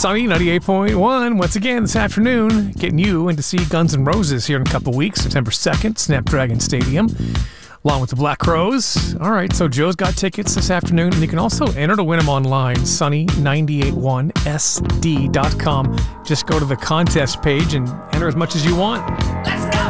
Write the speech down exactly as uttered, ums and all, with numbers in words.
Sunny ninety-eight point one. Once again, this afternoon, getting you in to see Guns N' Roses here in a couple weeks, September second, Snapdragon Stadium, along with the Black Crowes. All right, so Joe's got tickets this afternoon, and you can also enter to win them online, sunny nine eight one S D dot com. Just go to the contest page and enter as much as you want. Let's go!